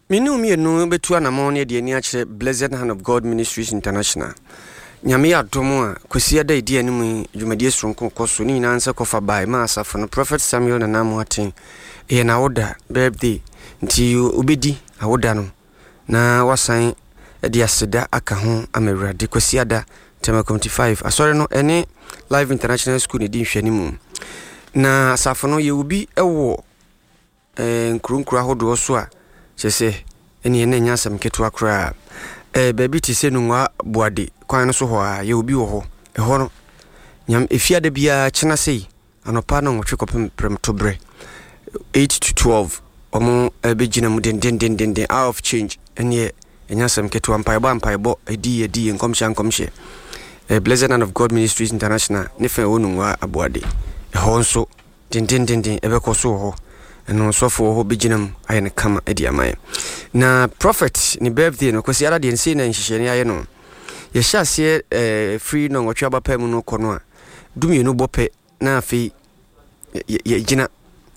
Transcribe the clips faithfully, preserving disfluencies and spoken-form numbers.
Minu mi no betu anamone de ani akire Blessed Hand of God Ministries International. Nyame ya domo a kwesi ada edi animu dwumadie sonko koso ni nyina nse kofa bai ma asafo no Prophet Samuel na namu aten e na woda birthday nti obedi awoda no na wasan de aseda aka ho amewrade kwesi ada tema twenty-five asore no ene Live International School ne di hwani mu na asafo no ye obi ewo eh nkrunkru ahodo so a chese eni ene nyasam ketu akra eh baby ti se nwa boade kwan no so ho a ye obi wo ho e ho no nyam efiade bia chena sei anopa no nwotwe kopem prem to bre eight to twelve omo ebegina mu den den den den out of change eni enyasam ketu ampaibo ampaibo edi edi nkomhya nkomhye eh Blessed Hand of God Ministries International ne fa wonu nwa aboade e ho nso den den den den ebe koso ho eno sofo ho beginam ayene kama edi amaye na prophet ni birthday no kwesi ara de nsi na nhihye ne aye no ye hyase eh free no nwotwe abapa mu no kono a dumie no bope na afi ye gina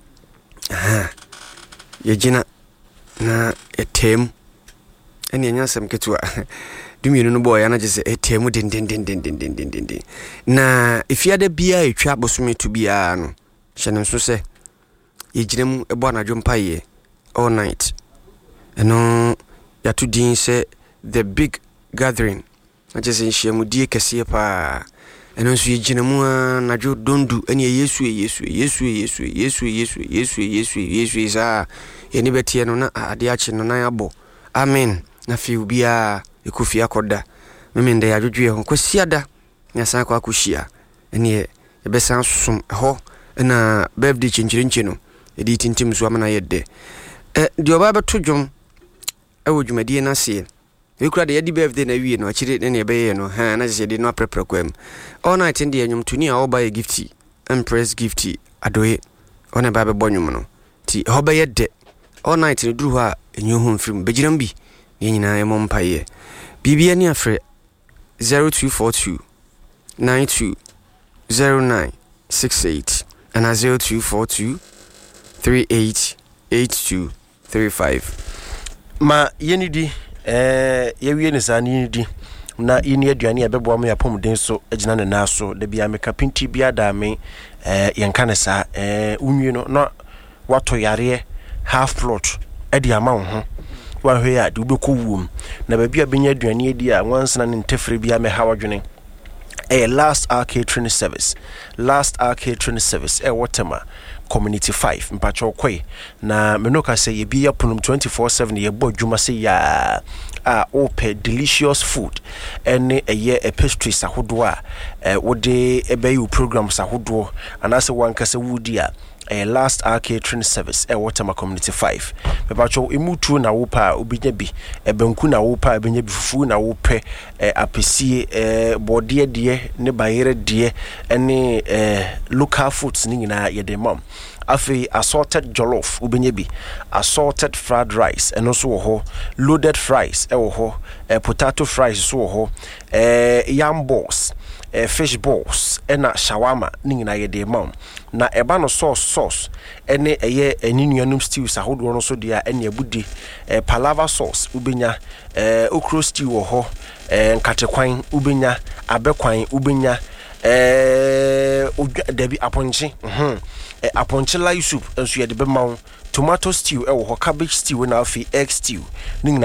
aha ye gina na etem eni anyasem ketua dumie no boy ana je se etem den den den den den den den na ifiada bia etwa bosome to bia no hye so se yejinem ebo anadwo mpaye all night eno ya to din say the big gathering na je se nhyiamudie kese pa eno so yejinemu anadwo dondu ene yesu yesu yesu yesu yesu yesu yesu yesu yesu isa eni betie no na ade ache no na abo amen na fi ubia ekufi akoda memende ya dwodwe ho kwasiada nyasan kwa akuhia ene ebesan sum ho na birthday chinchirinchi no edi tintim so amana yedde eh di oba beto dwom e wo dwumadie na se we kura de yedi birthday na wie no akire ne ne beye no ha na je de no prepare kwam all night ndi enwum tuni a oba ye gifty empress gifty adoye ona ba be bonwum no ti oba yedde all night ne duru ha enyu ho mfrim begiram bi ne nyina e mompaye bibia ni afre zero two four two nine two zero nine six eight and zero two four two three eight eight two three five. Ma yenidi eh yewie ne sa yenidi na yeni aduane abebo am yapom so agina ne na so da bia me kapinti bia da me eh yenka ne sa eh unwie no na wato yare half plot e di ama ho wa hwe ya de ubeko wum na ba bia benya aduane edi a wansana ne ntefre bia me hawadwene eh last hour catering service last hour catering service eh whatever community five mpacho kwe na menoka say ye bi yapunum twenty-four seven ye bo dwuma say ya a ope delicious food ene eye a pastry sahodo a wode ebeyu program sahodo anase wankase wudi a a last hour catering service e Waterma community five mepacho emutu na wopa obinya bi ebenku na wopa ebenya bi fufu na wope apesie bode de ne bayere de ene local foods ni nyina ye de mom afi assorted jollof ubenya bi assorted fried rice eno so wo ho loaded fries e wo ho potato fries so wo ho yam balls fish balls ena shawarma ni nyina ye de mom na eba no sauce sauce ene eye eninuanum stew sahodo no so dia ene abudi eh, palava sauce ubenya eh, okro stew wo ho eh, nkatekwan ubenya abekwan ubenya eh debi aponchi mhm eh, aponchi live soup enso ye de be mawo tomato stew e wo ho cabbage stew na afi egg stew ni